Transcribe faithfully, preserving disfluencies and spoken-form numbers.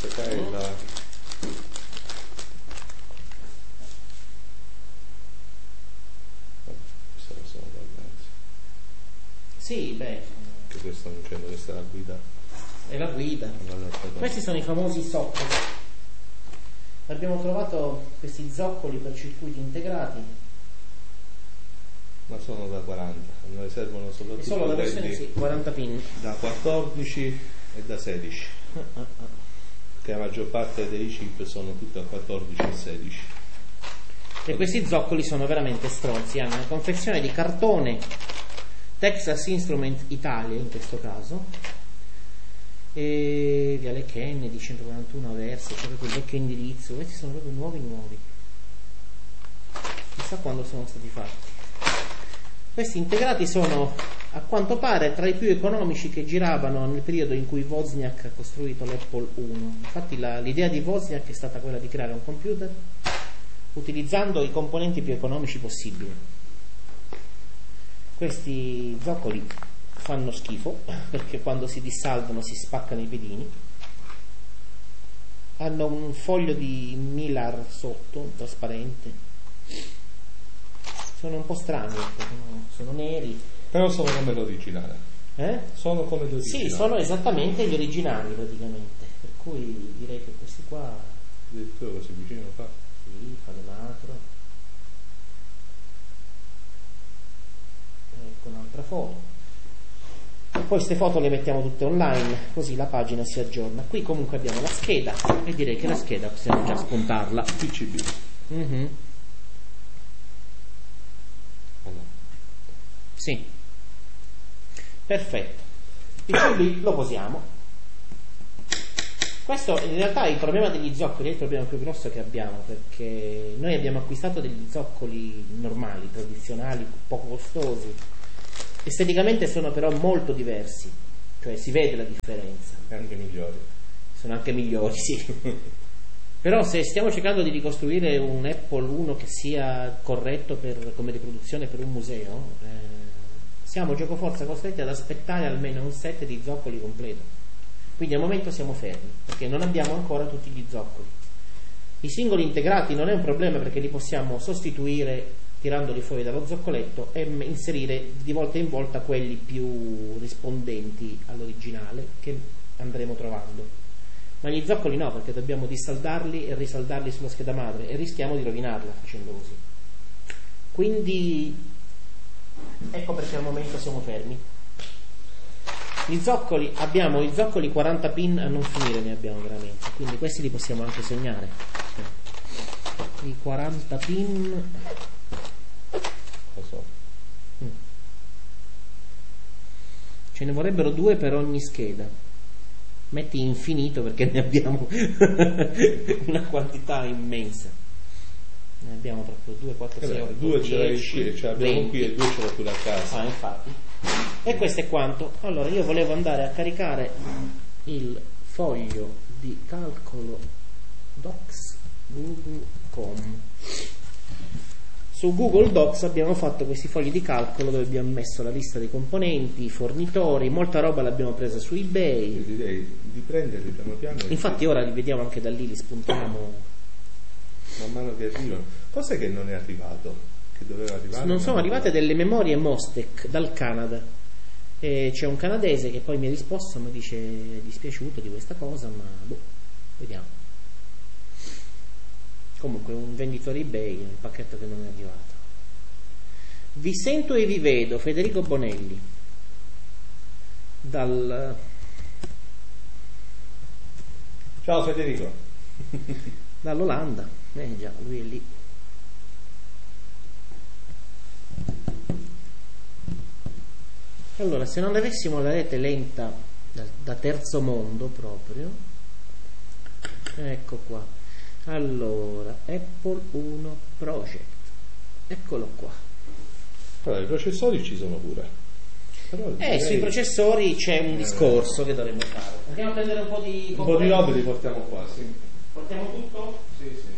questa è la questa la sono guardati. Sì, beh. Che questo non c'è, questa è la guida. È la guida. Questi sono i famosi zoccoli. Abbiamo trovato questi zoccoli per circuiti integrati. Ma sono da quaranta, a noi servono soprattutto e solo la versione sì, quaranta pin. Da quattordici e da sedici. Uh, uh, uh. Che la maggior parte dei chip sono tutti a quattordici e sedici. E questi zoccoli sono veramente stronzi, hanno una confezione di cartone Texas Instrument Italia in questo caso, e Viale Kennedy centoquarantuno Aversa, c'è proprio il vecchio indirizzo. Questi sono proprio nuovi nuovi, chissà quando sono stati fatti. Questi integrati sono a quanto pare tra i più economici che giravano nel periodo in cui Wozniak ha costruito l'Apple uno. Infatti la, l'idea di Wozniak è stata quella di creare un computer utilizzando i componenti più economici possibili. Questi zoccoli fanno schifo perché quando si dissaldano si spaccano i piedini, hanno un foglio di mylar sotto trasparente, sono un po' strani, sono, sono neri, però sono come l'originale. Eh? Sono come l'originale. Sì, sono esattamente gli originali praticamente, per cui direi che questi qua addirittura così vicino fa. Sì, fa le macro. Ecco un'altra foto. E poi queste foto le mettiamo tutte online, così la pagina si aggiorna. Qui comunque abbiamo la scheda e direi che la scheda possiamo già spuntarla. P C B. Mm-hmm. Allora. Sì, perfetto. P C B lo posiamo. Questo in realtà è il problema degli zoccoli, è il problema più grosso che abbiamo, perché noi abbiamo acquistato degli zoccoli normali, tradizionali, poco costosi. Esteticamente sono però molto diversi, cioè si vede la differenza. E anche migliori. Sono anche migliori, sì. Però se stiamo cercando di ricostruire un Apple uno che sia corretto per, come riproduzione per un museo, eh, siamo giocoforza costretti ad aspettare almeno un set di zoccoli completo. Quindi al momento siamo fermi perché non abbiamo ancora tutti gli zoccoli. I singoli integrati non è un problema perché li possiamo sostituire tirandoli fuori dallo zoccoletto e inserire di volta in volta quelli più rispondenti all'originale che andremo trovando. Ma gli zoccoli no, perché dobbiamo dissaldarli e risaldarli sulla scheda madre e rischiamo di rovinarla facendo così. Quindi ecco perché al momento siamo fermi. Gli zoccoli, abbiamo i zoccoli quaranta pin a non finire, ne abbiamo veramente, quindi questi li possiamo anche segnare. I quaranta pin. Lo so. Mm. Ce ne vorrebbero due per ogni scheda. Metti infinito perché ne abbiamo una quantità immensa. Ne abbiamo proprio due, quattro, sei, otto, due ce dieci, qui, ce l'abbiamo qui e due ce l'ho pure a casa. Ah, infatti. E questo è quanto. Allora io volevo andare a caricare il foglio di calcolo Docs Google punto com. Su Google Docs abbiamo fatto questi fogli di calcolo dove abbiamo messo la lista dei componenti, i fornitori, molta roba l'abbiamo presa su eBay. Io direi di prenderli piano piano. Infatti ora li vediamo anche da lì, li spuntiamo man mano che arrivano. Cos'è che non è arrivato? Che doveva arrivare? Non sono arrivate delle memorie Mostek dal Canada. E c'è un canadese che poi mi ha risposto, mi dice è dispiaciuto di questa cosa, ma boh, vediamo. Comunque un venditore eBay, un pacchetto che non è arrivato. Vi sento e vi vedo, Federico Bonelli dal Ciao Federico. dall'Olanda. Eh già, lui è lì. Allora, se non avessimo la rete lenta da, da terzo mondo proprio, ecco qua. Allora, Apple uno Project, eccolo qua. Allora, i processori ci sono pure. Però Eh, direi... sui processori c'è un discorso che dovremmo fare. Andiamo a prendere un po' di un po' di robe li portiamo qua, sì. Portiamo tutto? Sì, sì.